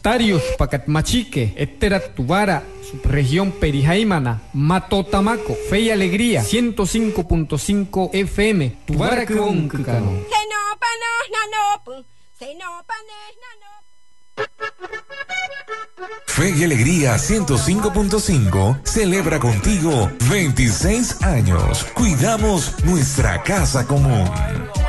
Tarius Pacatmachique, Etterat Tubara, subregión Perijaimana, Matotamaco, Fe y Alegría, 105.5 FM, Tubara Kuonkano. Fe y Alegría 105.5 celebra contigo 26 años. Cuidamos nuestra casa común.